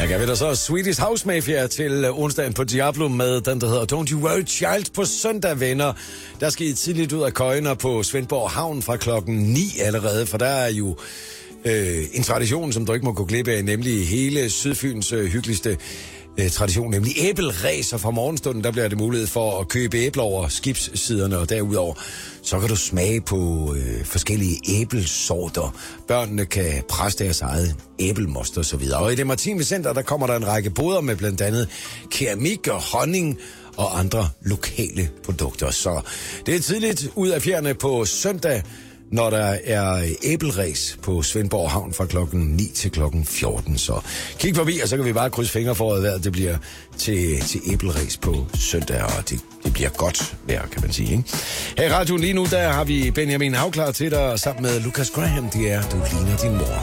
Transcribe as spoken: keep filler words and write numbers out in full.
gav vi da så Swedish House Mafia til onsdagen på Diablo med den, der hedder Don't You Worry Child på søndag, venner. Der skal I tidligt ud af køjner på Svendborg Havn fra klokken ni allerede, for der er jo øh, en tradition, som du ikke må gå glip af, nemlig hele Sydfyns øh, hyggeligste øh, tradition, nemlig æbelræs, og fra morgenstunden, der bliver det mulighed for at købe æbler over skibssiderne, og derudover, så kan du smage på øh, forskellige æblesorter. Børnene kan presse deres eget æbelmost og så videre. Og i det maritime center, der kommer der en række boder med blandt andet keramik og honning og andre lokale produkter. Så det er tidligt ud af fjerne på søndag, når der er æbelræs på Svendborg Havn fra klokken ni til klokken fjorten. Så kig forbi, og så kan vi bare krydse fingre for, at vejret det bliver til, til æbelræs på søndag, og det, det bliver godt vejr, kan man sige. Ikke? Her i radioen lige nu, der har vi Benjamin Havklar til dig, sammen med Lucas Graham. Det er Du ligner din mor.